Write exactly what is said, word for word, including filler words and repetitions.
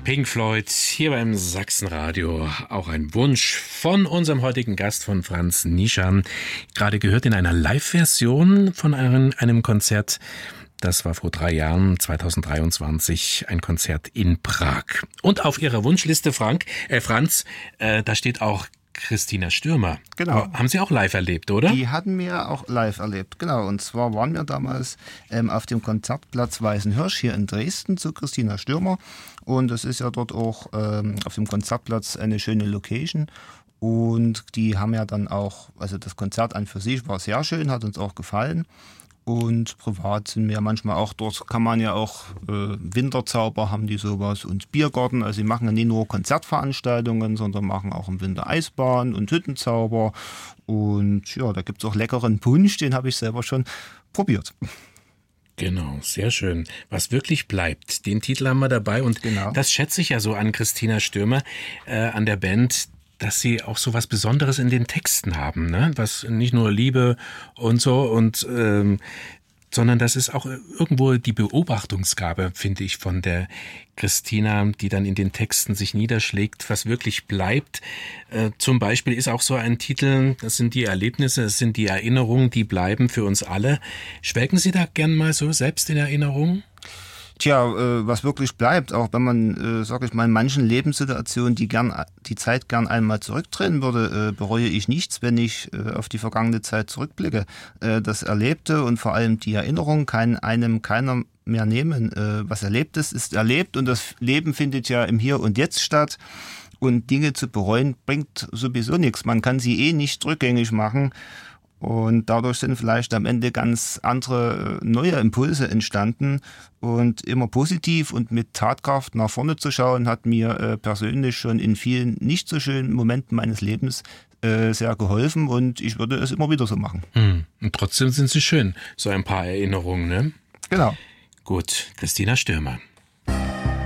Pink Floyd hier beim Sachsenradio. Auch ein Wunsch von unserem heutigen Gast, von Franz Nischan. Gerade gehört in einer Live-Version von einem, einem Konzert. Das war vor drei Jahren, zwanzig dreiundzwanzig, ein Konzert in Prag. Und auf Ihrer Wunschliste, Frank, äh Franz, äh, da steht auch Christina Stürmer. Genau. Haben Sie auch live erlebt, oder? Die hatten wir auch live erlebt, genau. Und zwar waren wir damals ähm, auf dem Konzertplatz Weißenhirsch hier in Dresden zu Christina Stürmer. Und das ist ja dort auch ähm, auf dem Konzertplatz eine schöne Location. Und die haben ja dann auch, also das Konzert an für sich war sehr schön, hat uns auch gefallen. Und privat sind wir manchmal auch dort, kann man ja auch äh, Winterzauber haben die sowas und Biergarten. Also sie machen ja nicht nur Konzertveranstaltungen, sondern machen auch im Winter Eisbahn und Hüttenzauber. Und ja, da gibt es auch leckeren Punsch, den habe ich selber schon probiert. Genau, sehr schön. Was wirklich bleibt, den Titel haben wir dabei. Und genau. Das schätze ich ja so an Christina Stürmer, äh, an der Band, dass sie auch so was Besonderes in den Texten haben, ne? Was nicht nur Liebe und so und ähm, sondern das ist auch irgendwo die Beobachtungsgabe, finde ich, von der Christina, die dann in den Texten sich niederschlägt, was wirklich bleibt. Äh, zum Beispiel ist auch so ein Titel, das sind die Erlebnisse, das sind die Erinnerungen, die bleiben für uns alle. Schwelgen Sie da gern mal so selbst in Erinnerungen? Tja, äh, was wirklich bleibt, auch wenn man, äh, sag ich mal, in manchen Lebenssituationen die gern die Zeit gern einmal zurückdrehen würde, äh, bereue ich nichts, wenn ich äh, auf die vergangene Zeit zurückblicke. Äh, das Erlebte und vor allem die Erinnerung kann einem keiner mehr nehmen. Äh, was erlebt ist, ist erlebt und das Leben findet ja im Hier und Jetzt statt. Und Dinge zu bereuen bringt sowieso nichts. Man kann sie eh nicht rückgängig machen. Und dadurch sind vielleicht am Ende ganz andere neue Impulse entstanden. Und immer positiv und mit Tatkraft nach vorne zu schauen, hat mir äh, persönlich schon in vielen nicht so schönen Momenten meines Lebens äh, sehr geholfen. Und ich würde es immer wieder so machen. Hm. Und trotzdem sind sie schön, so ein paar Erinnerungen, ne? Genau. Gut, Christina Stürmer.